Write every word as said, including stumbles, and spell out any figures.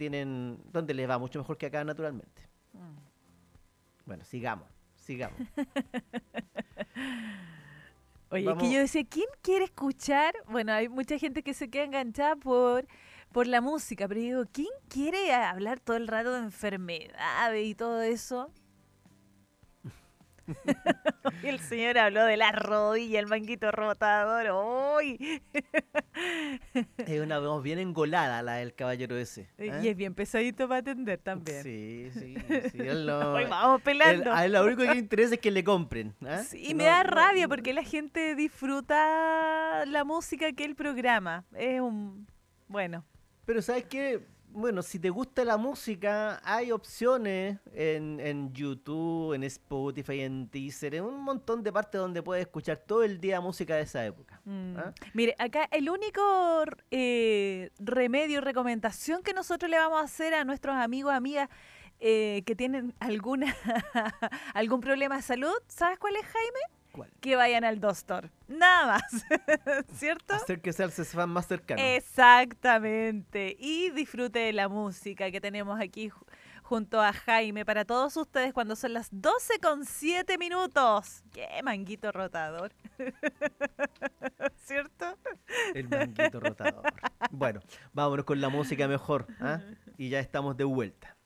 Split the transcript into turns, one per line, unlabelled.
tienen, donde les va mucho mejor que acá naturalmente. Mm. Bueno, sigamos, sigamos.
Oye, Vamos. que yo decía, ¿quién quiere escuchar? Bueno, hay mucha gente que se queda enganchada por, por la música, pero yo digo, ¿quién quiere hablar todo el rato de enfermedades y todo eso? Y el señor habló de la rodilla, el manguito rotador. ¡Uy!
Es una voz bien engolada la del caballero ese. ¿eh?
Y es bien pesadito para atender también.
Sí, sí, sí. Él no,
Hoy vamos pelando.
Él, a él lo único que le interesa es que le compren. ¿eh?
Sí, y
no,
me da
no,
rabia
no.
porque la gente disfruta la música que él programa. Es un... Bueno.
Pero ¿sabes qué? Bueno, si te gusta la música, hay opciones en, en YouTube, en Spotify, en Deezer, en un montón de partes donde puedes escuchar todo el día música de esa época.
Mm.
¿Ah?
Mire, acá el único eh, remedio, recomendación que nosotros le vamos a hacer a nuestros amigos, amigas eh, que tienen alguna algún problema de salud, ¿sabes cuál es, Jaime?
¿Cuál?
Que vayan al doctor. Nada más, ¿cierto?
Hacer que sea el fan más cercano.
Exactamente. Y disfrute de la música que tenemos aquí ju- junto a Jaime para todos ustedes cuando son las doce con siete minutos. ¡Qué manguito rotador! ¿Cierto?
El manguito rotador. Bueno, vámonos con la música mejor. ¿eh? Y ya estamos de vuelta.